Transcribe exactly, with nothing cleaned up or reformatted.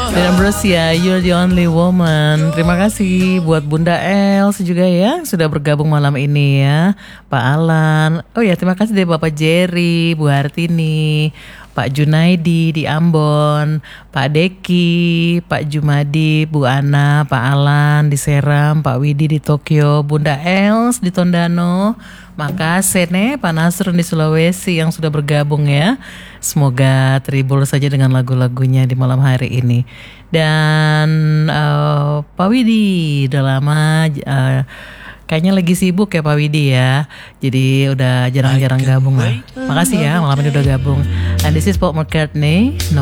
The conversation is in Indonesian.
Dan Ambrosia, You're the Only Woman. Terima kasih buat Bunda Els juga ya, sudah bergabung malam ini ya. Pak Alan. Oh ya, terima kasih dari Bapak Jerry, Bu Hartini, Pak Junaidi di Ambon, Pak Deki, Pak Jumadi, Bu Ana, Pak Alan di Seram, Pak Widi di Tokyo, Bunda Els di Tondano. Makasih nih Pak Nasrun di Sulawesi yang sudah bergabung ya. Semoga terhibur saja dengan lagu-lagunya di malam hari ini. Dan uh, Pak Widi udah lama uh, kayaknya lagi sibuk ya Pak Widi ya. Jadi udah jarang-jarang gabung lah. Makasih ya malam ini udah gabung. And this is Paul McCartney. No